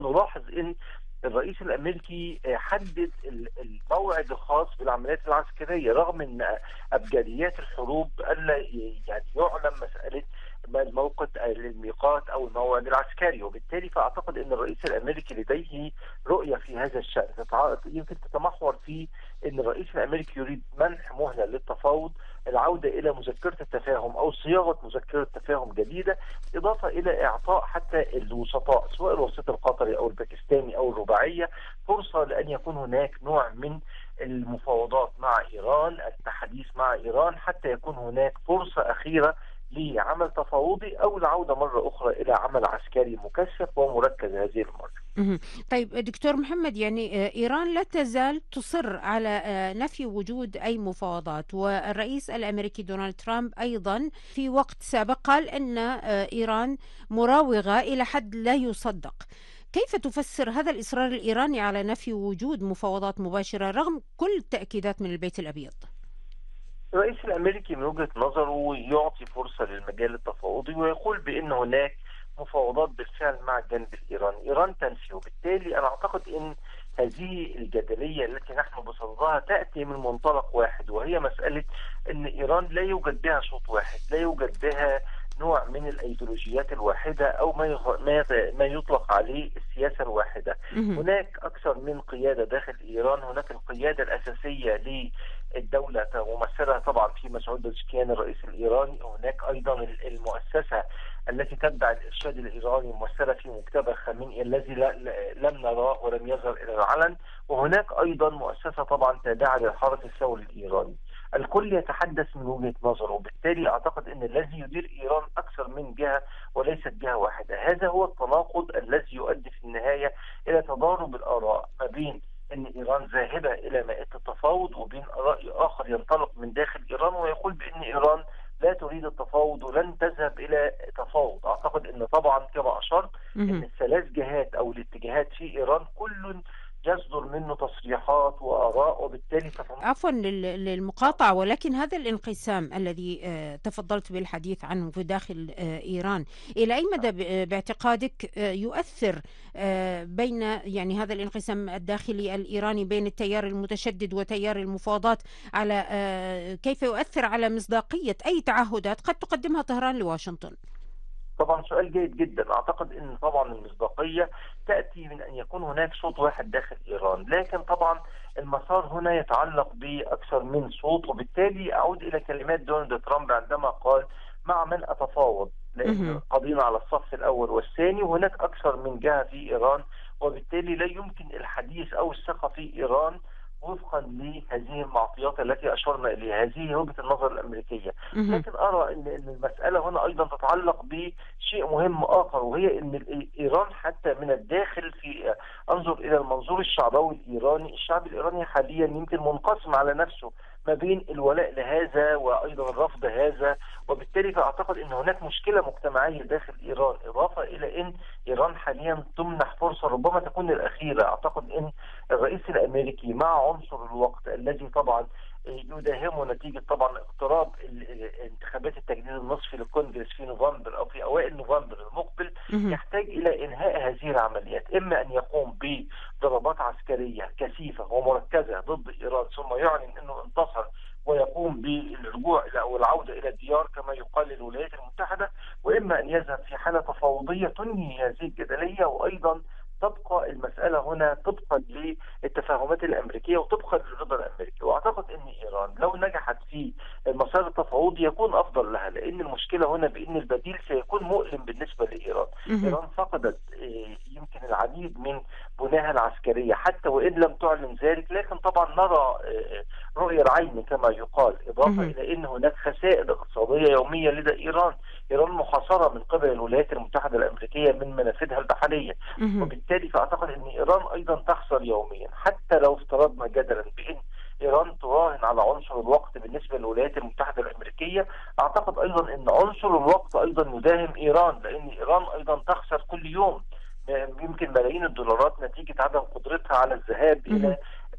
نلاحظ ان الرئيس الامريكي حدد الموعد الخاص بالعمليات العسكريه، رغم ان ابجديات الحروب الا يعني يعلم مساله الموقت الميقات او الموعد العسكري. وبالتالي فاعتقد ان الرئيس الامريكي لديه رؤيه في هذا الشان يمكن تتمحور في ان الرئيس الامريكي يريد منح مهله للتفاوض، العوده الى مذكره التفاهم او صياغه مذكره تفاهم جديده، اضافه الى اعطاء حتى الوسطاء سواء الوسيط القطري او الباكستاني او الرباعيه فرصه لان يكون هناك نوع من المفاوضات مع ايران، التحديث مع ايران، حتى يكون هناك فرصه اخيره لعمل تفاوضي او العوده مره اخرى الى عمل عسكري مكثف ومركز هذه المره. طيب دكتور محمد، يعني إيران لا تزال تصر على نفي وجود أي مفاوضات، والرئيس الأمريكي دونالد ترامب أيضا في وقت سابق قال أن إيران مراوغة إلى حد لا يصدق. كيف تفسر هذا الإصرار الإيراني على نفي وجود مفاوضات مباشرة رغم كل التأكيدات من البيت الأبيض؟ الرئيس الامريكي من وجهه نظره يعطي فرصه للمجال التفاوضي ويقول بان هناك مفاوضات بالفعل مع الجانب الايراني، ايران تنفي. وبالتالي انا اعتقد ان هذه الجدليه التي نحن بصددها تاتي من منطلق واحد، وهي مساله ان ايران لا يوجد بها صوت واحد، لا يوجد بها نوع من الايديولوجيات الواحده او ما يطلق عليه السياسه الواحده. هناك اكثر من قياده داخل ايران، هناك القياده الاساسيه للدوله ممثله طبعا في مسعود بزشكيان الرئيس الايراني، هناك ايضا المؤسسه التي تتبع الارشاد الايراني ممثله في مجتبى خامنئي الذي لم نراه ولم يظهر الى العلن، وهناك ايضا مؤسسه طبعا تابعه للحرس الثوري الايراني. الكل يتحدث من وجهة نظره، وبالتالي أعتقد أن الذي يدير إيران أكثر من جهة وليست جهة واحدة. هذا هو التناقض الذي يؤدي في النهاية إلى تضارب الآراء ما بين أن إيران ذاهبة إلى مائدة التفاوض وبين رأي آخر ينطلق من داخل إيران ويقول بأن إيران لا تريد التفاوض ولن تذهب إلى تفاوض. أعتقد أن طبعا كما أشرت أن الثلاث جهات أو الاتجاهات في إيران كل يصدر منه تصريحات وآراء، وبالتالي عفوا للمقاطعة، ولكن هذا الانقسام الذي تفضلت بالحديث عنه في داخل إيران إلى أي مدى باعتقادك يؤثر بين يعني هذا الانقسام الداخلي الإيراني بين التيار المتشدد وتيار المفاوضات على كيف يؤثر على مصداقية أي تعهدات قد تقدمها طهران لواشنطن؟ طبعا سؤال جيد جدا. اعتقد ان طبعا المصداقيه تاتي من ان يكون هناك صوت واحد داخل ايران، لكن طبعا المسار هنا يتعلق باكثر من صوت، وبالتالي اعود الى كلمات دونالد ترامب عندما قال مع من اتفاوض، لان قضينا على الصف الاول والثاني وهناك اكثر من جهه في ايران، وبالتالي لا يمكن الحديث او الثقه في ايران وفقا لهذه المعطيات التي اشرنا اليها. هذه وجهه النظر الامريكيه، لكن ارى ان المساله هنا ايضا تتعلق بشيء مهم اخر، وهي ان ايران حتى من الداخل في انظر الى المنظور الشعبوي الايراني، الشعب الايراني حاليا يمكن منقسم على نفسه ما بين الولاء لهذا وايضا الرفض هذا، وبالتالي فاعتقد ان هناك مشكله مجتمعيه داخل ايران، اضافه الى ان ايران حاليا تمنح فرصه ربما تكون الاخيره. اعتقد ان الرئيس الامريكي مع عنصر الوقت الذي طبعا يداهمه نتيجه طبعا اقتراب انتخابات التجديد النصفي للكونجرس في نوفمبر او في اوائل نوفمبر المقبل، يحتاج الى انهاء هذه العمليات، اما ان يقوم بضربات عسكريه كثيفه ومركزه ضد ايران ثم يعلن انه انتصر ويقوم بالرجوع او العوده الى الديار كما يقال الولايات المتحده، واما ان يذهب في حاله تفاوضيه تنهي هذه الجدليه، وايضا تبقى المسألة هنا طبقا للتفاهمات الأمريكية وطبقا للرضا الأمريكي. وأعتقد أن إيران لو نجحت في المسار التفاوضي يكون أفضل لها، لأن المشكلة هنا بأن البديل سيكون مؤلم بالنسبة لإيران. إيران فقدت يمكن العديد من بناها العسكرية حتى وإن لم تعلن ذلك، لكن طبعا نرى رؤية العين كما يقال، إضافة إلى أن هناك خسائر اقتصادية يومية لدى إيران. إيران محاصرة من قبل الولايات المتحدة الأمريكية من منافذها البحرية، وبالتالي فأعتقد أن إيران أيضا تخسر يوميا. حتى لو افترضنا جدلا بأن إيران تراهن على عنصر الوقت بالنسبة للولايات المتحدة الأمريكية، أعتقد أيضا أن عنصر الوقت أيضا يداهم إيران، لأن إيران أيضا تخسر كل يوم يمكن ملايين الدولارات نتيجة عدم قدرتها على الذهاب إلى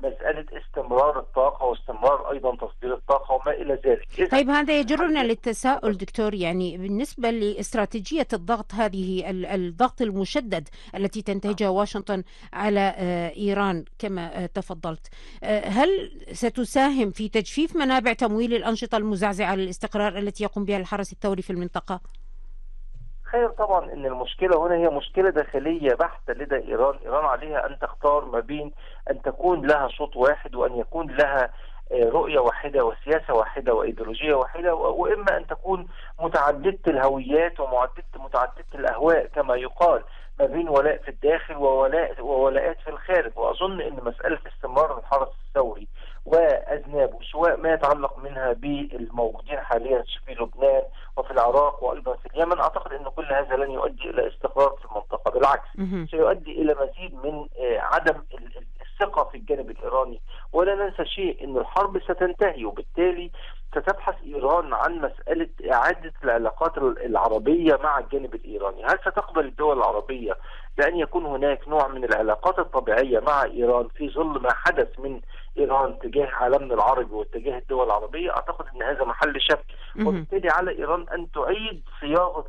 مسألة استمرار الطاقة واستمرار أيضا تصدير الطاقة وما إلى ذلك. طيب هذا يجرنا للتساؤل دكتور، يعني بالنسبة لاستراتيجية الضغط، هذه الضغط المشدد التي تنتهجها واشنطن على إيران كما تفضلت، هل ستساهم في تجفيف منابع تمويل الأنشطة المزعزعة للاستقرار التي يقوم بها الحرس الثوري في المنطقة؟ خير طبعا ان المشكله هنا هي مشكله داخليه بحته لدى ايران. ايران عليها ان تختار ما بين ان تكون لها صوت واحد وان يكون لها رؤيه واحده وسياسه واحده وايديولوجيه واحده، واما ان تكون متعدده الهويات ومتعدده الاهواء كما يقال، ما بين ولاء في الداخل وولاءات في الخارج. واظن ان مساله استمرار الحرس الثوري واذنابه سواء ما يتعلق منها بالموجودين حاليا في لبنان وفي العراق وايضا في اليمن، اعتقد ان كل هذا لن يؤدي الى استقرار في المنطقه، بالعكس سيؤدي الى مزيد من عدم الثقه في الجانب الايراني. ولا ننسى شيء، ان الحرب ستنتهي وبالتالي ستبحث ايران عن مساله اعاده العلاقات العربيه مع الجانب الايراني. هل ستقبل الدول العربيه بان يكون هناك نوع من العلاقات الطبيعيه مع ايران في ظل ما حدث من ايران تجاه عالمنا العربي واتجاه الدول العربيه؟ اعتقد ان هذا محل شك، وبالتالي على ايران ان تعيد صياغه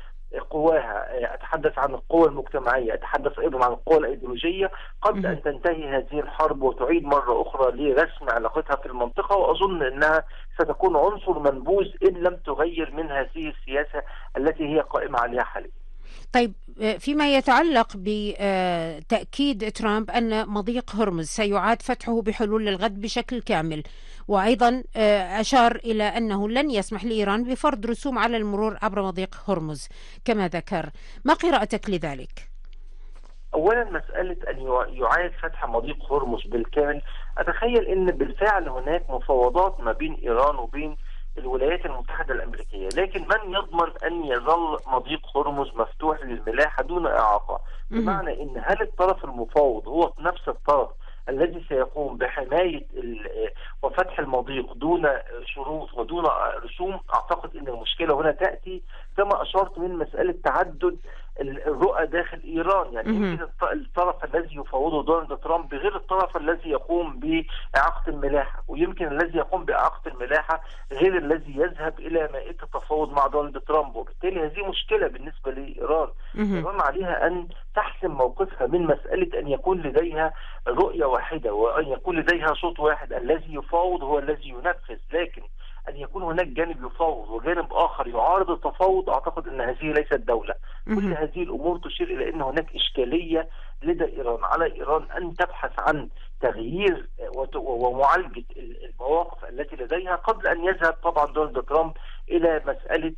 قواها. اتحدث عن القوى المجتمعيه، اتحدث ايضا عن القوى الايديولوجيه قبل ان تنتهي هذه الحرب وتعيد مره اخرى لرسم علاقتها في المنطقه. واظن انها ستكون عنصر منبوذ ان لم تغير من هذه السياسه التي هي قائمه عليها حاليا. طيب فيما يتعلق بتأكيد ترامب أن مضيق هرمز سيعاد فتحه بحلول الغد بشكل كامل، وأيضا أشار إلى أنه لن يسمح لإيران بفرض رسوم على المرور عبر مضيق هرمز كما ذكر، ما قراءتك لذلك؟ اولا مساله ان يعاد فتح مضيق هرمز بالكامل، اتخيل ان بالفعل هناك مفاوضات ما بين ايران وبين الولايات المتحدة الأمريكية، لكن من يضمن أن يظل مضيق هرمز مفتوح للملاحة دون إعاقة؟ بمعنى أن هل الطرف المفاوض هو نفس الطرف الذي سيقوم بحماية وفتح المضيق دون شروط ودون رسوم؟ أعتقد أن المشكلة هنا تأتي كما أشرت من مسألة تعدد الرؤى داخل إيران. يعني يمكن الطرف الذي يفاوضه دونالد ترامب غير الطرف الذي يقوم بإعاقة الملاحة، ويمكن الذي يقوم بإعاقة الملاحة غير الذي يذهب إلى مائدة التفاوض مع دونالد ترامب. وبالتالي هذه مشكلة بالنسبة لإيران. إيران عليها أن تحسم موقفها من مسألة أن يكون لديها رؤية واحدة وأن يكون لديها صوت واحد، الذي يفاوض هو الذي ينفذ. لكن أن يكون هناك جانب يفاوض وجانب آخر يعارض التفاوض، أعتقد أن هذه ليست دولة. كل هذه الأمور تشير إلى أن هناك إشكالية لدى إيران. على إيران أن تبحث عن تغيير ومعالجة المواقف التي لديها قبل أن يذهب طبعا دونالد ترامب إلى مسألة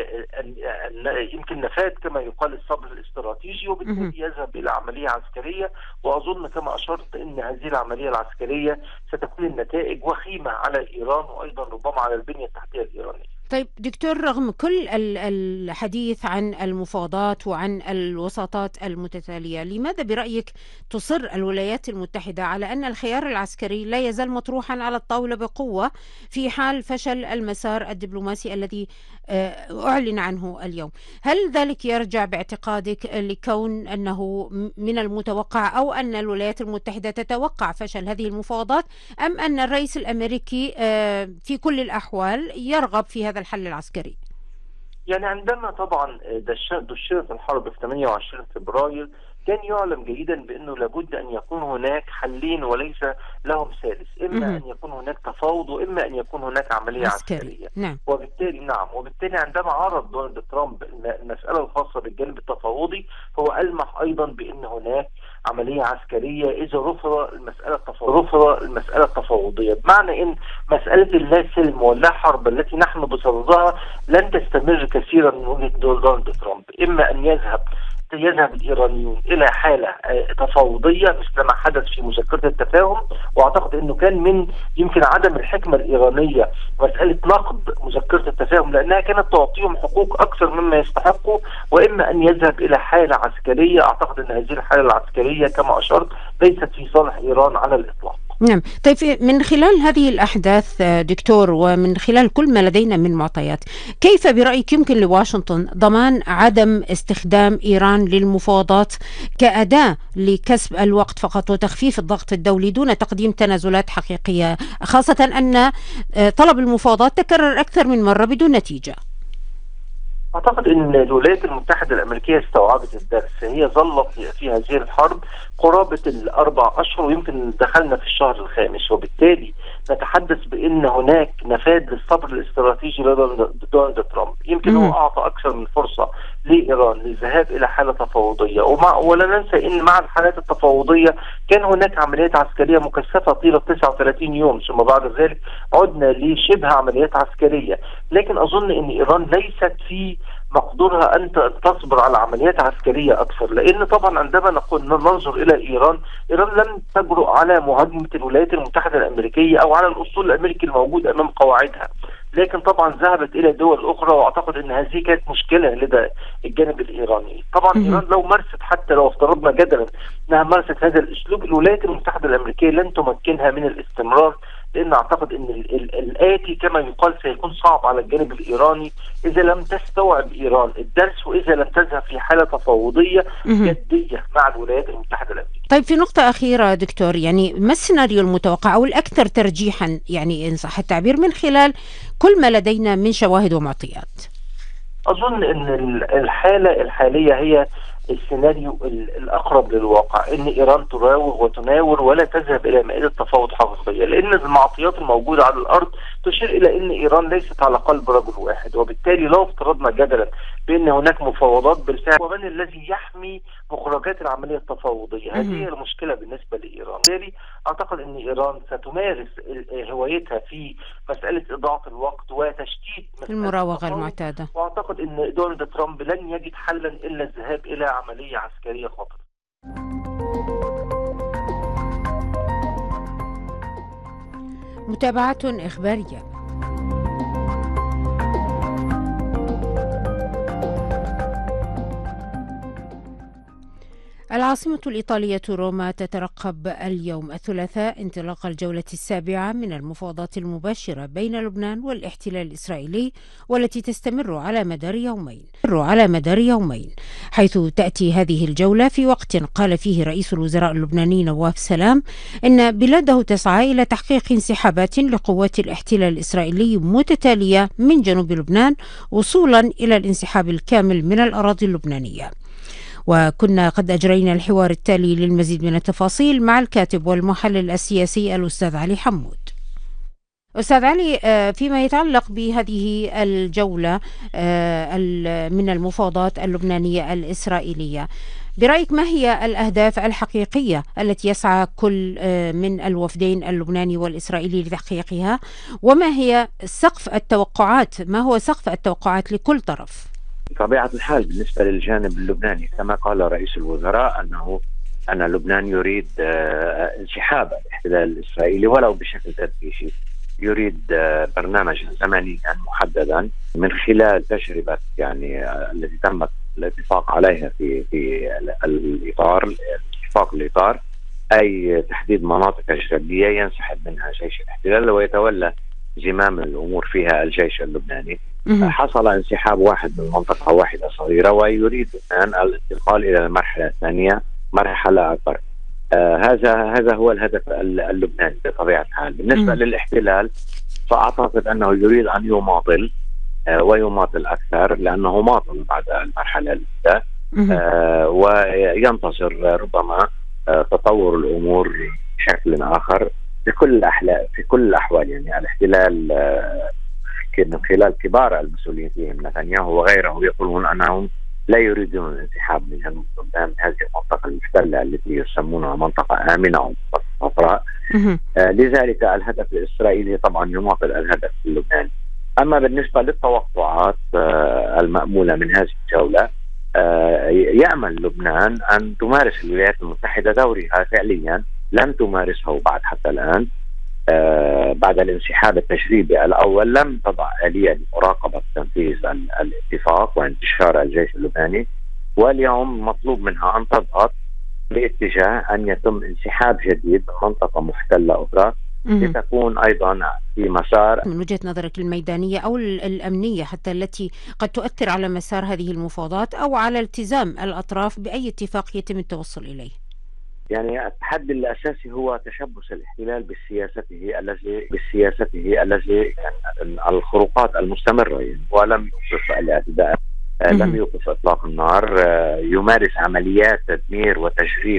يمكن نفاذ كما يقال الصبر الاستراتيجي، وبالتالي يذهب إلى عملية عسكرية. وأظن كما أشرت أن هذه العملية العسكرية ستكون النتائج وخيمة على إيران وأيضا ربما على البنية التحتية الإيرانية. طيب دكتور، رغم كل الحديث عن المفاوضات وعن الوساطات المتتالية، لماذا برأيك تصر الولايات المتحدة على أن الخيار العسكري لا يزال مطروحا على الطاولة بقوة في حال فشل المسار الدبلوماسي الذي أعلن عنه اليوم؟ هل ذلك يرجع باعتقادك لكون أنه من المتوقع أو أن الولايات المتحدة تتوقع فشل هذه المفاوضات، أم أن الرئيس الأمريكي في كل الأحوال يرغب في هذا الحل العسكري؟ يعني عندما طبعا دشرت الحرب في 28 فبراير كان يعلم جيدا بأنه لابد أن يكون هناك حلين وليس لهم ثالث، إما أن يكون هناك تفاوض وإما أن يكون هناك عملية عسكرية. نعم. وبالتالي عندما عرض دونالد ترامب المسألة الخاصة بالجانب التفاوضي هو ألمح أيضا بأن هناك عملية عسكرية إذا رفض المسألة التفاوضية، بمعنى أن مسألة اللا سلم واللا حرب التي نحن بصددها لن تستمر كثيرا من وجهة دونالد ترامب. إما أن يذهب الإيرانيون إلى حالة تفاوضية مثل ما حدث في مذكرة التفاهم، وأعتقد أنه كان من يمكن عدم الحكمة الإيرانية مسألة نقد مذكرة التفاهم لأنها كانت تعطيهم حقوق أكثر مما يستحقوا، وإما أن يذهب إلى حالة عسكرية. أعتقد أن هذه الحالة العسكرية كما أشرت ليست في صالح إيران على الإطلاق. نعم. طيب من خلال هذه الأحداث دكتور، ومن خلال كل ما لدينا من معطيات، كيف برأيك يمكن لواشنطن ضمان عدم استخدام إيران للمفاوضات كأداة لكسب الوقت فقط وتخفيف الضغط الدولي دون تقديم تنازلات حقيقية، خاصة أن طلب المفاوضات تكرر أكثر من مرة بدون نتيجة؟ أعتقد أن الولايات المتحدة الأمريكية استوعبت الدرس. هي ظلت في هذه الحرب قرابة الأربع أشهر، ويمكن دخلنا في الشهر الخامس، وبالتالي نتحدث بأن هناك نفاذ للصبر الاستراتيجي لدونالد ترامب. يمكن هو أعطى أكثر من فرصة لإيران للذهاب إلى حالة تفاوضية، ولا ننسى أن مع الحالات التفاوضية كان هناك عمليات عسكرية مكثفة طيلة 39 يوم، ثم بعد ذلك عدنا لشبه عمليات عسكرية. لكن أظن أن إيران ليست في مقدورها أن تصبر على عمليات عسكرية أكثر، لأن طبعا عندما ننظر إلى إيران لم تجرؤ على مهاجمة الولايات المتحدة الأمريكية أو على الأسطول الأمريكي الموجود أمام قواعدها، لكن طبعا ذهبت إلى دول أخرى، وأعتقد أن هذه كانت مشكلة لدى الجانب الإيراني. طبعا إيران لو مارست، حتى لو افترضنا جدلا أنها مارست هذا الأسلوب، الولايات المتحدة الأمريكية لن تمكنها من الاستمرار، لأن أعتقد أن الآتي كما يقال سيكون صعب على الجانب الإيراني إذا لم تستوعب إيران الدرس، وإذا لم تذهب في حالة تفاوضية جدية مع الولايات المتحدة الأمريكية. طيب، في نقطة أخيرة دكتور، يعني ما السيناريو المتوقع أو الأكثر ترجيحا، يعني إن صح التعبير، من خلال كل ما لدينا من شواهد ومعطيات؟ أظن أن الحالة الحالية هي السيناريو الأقرب للواقع، أن إيران تراوغ وتناور ولا تذهب إلى مائدة تفاوض حقيقية، لأن المعطيات الموجودة على الأرض تشير إلى أن إيران ليست على قلب رجل واحد. وبالتالي لو افترضنا جدلا بأن هناك مفاوضات بالفعل، ومن الذي يحمي مخرجات العملية التفاوضية؟ هذه هي المشكلة بالنسبة لإيران. بالتالي أعتقد أن إيران ستمارس هوايتها في مسألة إضاعة الوقت وتشتيت المراوغة المعتادة. وأعتقد أن دونالد ترامب لن يجد حلا إلا الذهاب إلى عملية عسكرية خطرة. متابعة إخبارية. العاصمة الإيطالية روما تترقب اليوم الثلاثاء انطلاق الجولة السابعة من المفاوضات المباشرة بين لبنان والاحتلال الإسرائيلي، والتي تستمر على مدار يومين، حيث تأتي هذه الجولة في وقت قال فيه رئيس الوزراء اللبناني نواف سلام إن بلاده تسعى إلى تحقيق انسحابات لقوات الاحتلال الإسرائيلي متتالية من جنوب لبنان وصولا إلى الانسحاب الكامل من الأراضي اللبنانية. وكنا قد أجرينا الحوار التالي للمزيد من التفاصيل مع الكاتب والمحلل السياسي الأستاذ علي حمود. أستاذ علي، فيما يتعلق بهذه الجولة من المفاوضات اللبنانية الإسرائيلية، برأيك ما هي الأهداف الحقيقية التي يسعى كل من الوفدين اللبناني والإسرائيلي لتحقيقها، وما هو سقف التوقعات لكل طرف؟ بطبيعة الحال بالنسبة للجانب اللبناني كما قال رئيس الوزراء أن لبنان يريد انسحاب الاحتلال الإسرائيلي ولو بشكل تدريجي، يريد برنامجا زمنيا محددا من خلال تجربة التي تم الاتفاق عليها في الإطار، أي تحديد مناطق تجريبية ينسحب منها جيش الاحتلال ويتولى زمام الأمور فيها الجيش اللبناني. حصل انسحاب واحد من منطقة واحدة صغيرة، ويريد الآن الانتقال إلى المرحلة الثانية، مرحلة أكبر. هذا هو الهدف اللبناني بطبيعة الحال. بالنسبة للاحتلال فأعتقد أنه يريد أن يماطل ويماطل أكثر، لأنه ماطل بعد المرحلة الأولى وينتظر ربما تطور الأمور بشكل آخر في كل الأحوال. الاحتلال من خلال كبار المسؤولين فيهم نتنياهو وغيره يقولون أنهم لا يريدون الانسحاب من جنوب لبنان، هذه المنطقة المحتلة التي يسمونها منطقة آمنة أو صفراء. لذلك الهدف الإسرائيلي طبعا يماطل الهدف اللبناني. أما بالنسبة للتوقعات المأمولة من هذه الجولة، يأمل لبنان أن تمارس الولايات المتحدة دورها فعليا، لم تمارسه بعد حتى الآن. بعد الانسحاب التجريبي الأول لم تضع آلية لمراقبة تنفيذ الاتفاق وانتشار الجيش اللبناني، واليوم مطلوب منها أن تضغط باتجاه أن يتم انسحاب جديد من منطقة محتلة أخرى لتكون أيضا في مسار. من وجهة نظرك الميدانية أو الأمنية حتى التي قد تؤثر على مسار هذه المفاوضات أو على التزام الأطراف بأي اتفاق يتم التوصل إليه؟ يعني التحدي الأساسي هو تشبث الاحتلال بسياسته الذي الخروقات المستمرة يعني، ولم يوقف الاعتداء، لم يوقف إطلاق النار، يمارس عمليات تدمير وتجريف